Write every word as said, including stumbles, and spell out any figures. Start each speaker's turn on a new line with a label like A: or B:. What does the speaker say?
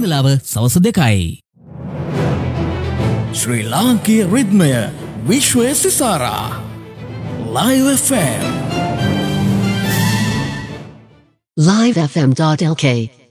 A: වෙළඳලාව සවස් දෙකයි. ශ්‍රී ලාංකීය රිද්මය විශ්වය සිසාරා Live F M
B: live f m dot l k